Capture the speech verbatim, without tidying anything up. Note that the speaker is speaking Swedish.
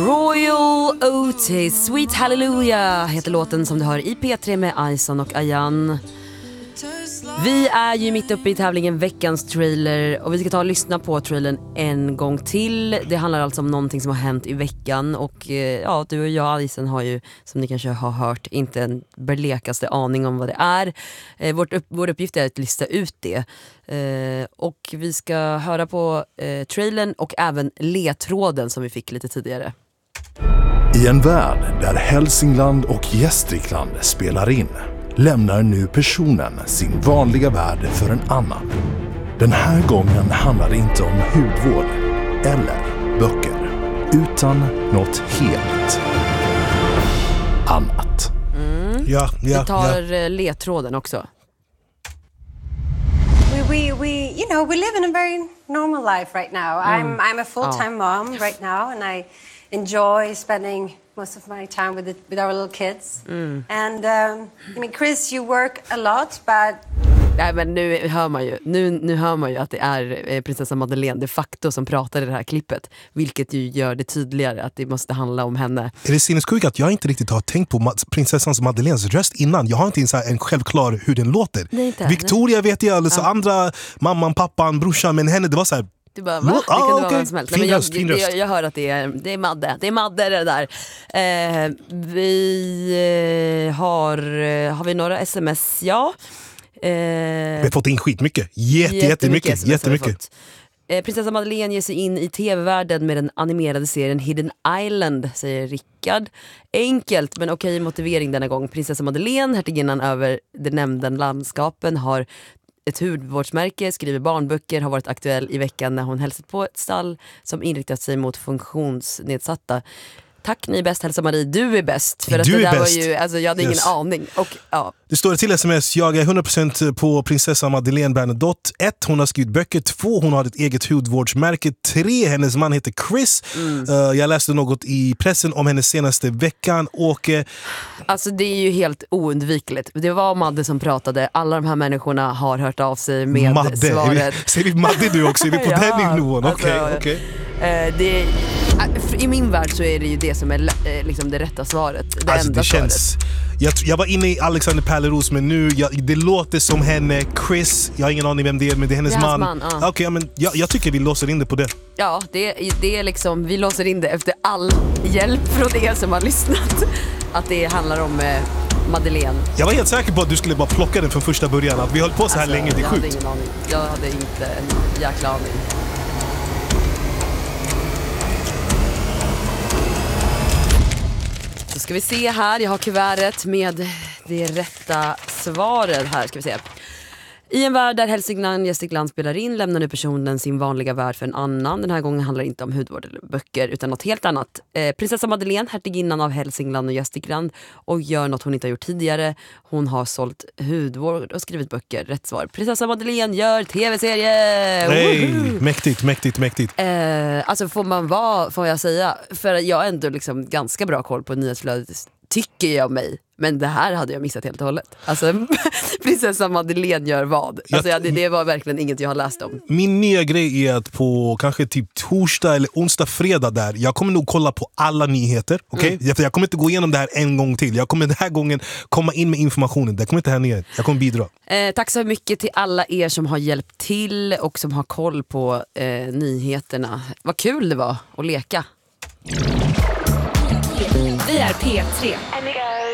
Royal Otis, Sweet Hallelujah heter låten som du hör i P tre med Ison och Ayan. Vi är ju mitt uppe i tävlingen Veckans trailer och vi ska ta och lyssna på trailern en gång till. Det handlar alltså om någonting som har hänt i veckan och ja, du och jag, Ison, har ju, som ni kanske har hört, inte en berlekaste aning om vad det är. Eh, vårt upp, vår uppgift är att lista ut det. Eh, och vi ska höra på eh, trailern och även ledtråden som vi fick lite tidigare. I en värld där Hälsingland och Gästrikland spelar in lämnar nu personen sin vanliga värld för en annan. Den här gången handlar det inte om hudvård eller böcker, utan något helt annat. Mm. Ja, ja, vi tar ja. ledtråden också. We, we, we, you know, we live in a very normal life right now. Mm. I'm, I'm a full-time oh. mom right now, and I enjoy spending most of my time with, the, with our little kids. Mm. And, um, I mean, Chris, you work a lot, but... Nej, men nu hör man ju nu, nu hör man ju att det är prinsessa Madeleine de facto som pratar i det här klippet, vilket ju gör det tydligare att det måste handla om henne. Är det sinnessjukt att jag inte riktigt har tänkt på prinsessans Madeleines röst innan? Jag har inte ens en självklar hur den låter. Nej, inte, Victoria nej. vet jag, alltså ja. andra, mamman, pappan, brorsan, men henne, det var så här. Du bara, va? Det ah, kan okay. vara vad som helst. Men jag, jag, jag, jag hör att det är, det är Madde. Det är Madde det där. Eh, vi eh, har, har vi några sms? Ja. Eh, vi har fått in skitmycket. Jätte, jättemycket. jättemycket. Eh, prinsessa Madeleine ger sig in i tv-världen med den animerade serien Hidden Island, säger Rickard. Enkelt, men okej motivering denna gång. Prinsessa Madeleine, hertiginnan över de nämnda landskapen, har ett hudvårdsmärke, skriver barnböcker, har varit aktuell i veckan när hon hälsat på ett stall som inriktat sig mot funktionsnedsatta. Tack, ni är bäst, hälsa Marie, du är bäst. För att du det där är var bäst. ju, alltså jag hade ingen yes. aning. Och, ja. Det står till sms, jag är hundra procent på prinsessa Madeleine Bernadotte. Ett, hon har skrivit böcker. Två, hon har ett eget hudvårdsmärke. Tre, hennes man heter Chris. Mm. Uh, jag läste något i pressen om hennes senaste veckan. Och, uh, alltså det är ju helt oundvikligt. Det var Madde som pratade. Alla de här människorna har hört av sig med Madde. svaret. Säger vi Madde du också? Är vi på ja, den nivån? Okej, alltså, okej. Uh, det, i min värld så är det ju det som är liksom det rätta svaret. Det alltså, enda det känns, svaret. Jag, jag var inne i Alexander Pärleros, men nu jag, det låter som henne. Chris, jag har ingen aning vem det är, men det är hennes det är man, man ja. okay, men jag, jag tycker vi låser in det på det. Ja, det, det är liksom, vi låser in det efter all hjälp från er som har lyssnat. Att det handlar om eh, Madeleine. Jag var helt säker på att du skulle bara plocka den från första början. Att vi höll på så här alltså, länge, det är jag sjukt. Hade ingen aning. Jag hade inte en jäkla aning. Så ska vi se här, jag har kuvertet med det rätta svaret här, ska vi se. I en värld där Hälsingland, Gästrikland spelar in lämnar nu personen sin vanliga värld för en annan. Den här gången handlar det inte om hudvård eller böcker utan något helt annat. Eh, prinsessa Madeleine, hertiginnan av Hälsingland och Gästrikland, och gör något hon inte har gjort tidigare. Hon har sålt hudvård och skrivit böcker. Rätt svar. Prinsessa Madeleine gör tv-serie! Nej, mäktigt, mäktigt, mäktigt. Eh, alltså får man vara, får jag säga, för jag har ändå liksom ganska bra koll på nyhetsflödet, tycker jag mig. Men det här hade jag missat helt och hållet. Alltså, prinsessa Madeleine gör vad? Alltså, jag, det, det var verkligen inget jag har läst om. Min nya grej är att på kanske typ torsdag eller onsdag, fredag där, jag kommer nog kolla på alla nyheter. Okay? Mm. Jag kommer inte gå igenom det här en gång till. Jag kommer den här gången komma in med informationen. Det kommer inte hända igen. Jag kommer bidra. Eh, tack så mycket till alla er som har hjälpt till och som har koll på eh, nyheterna. Vad kul det var att leka. Vi är P tre.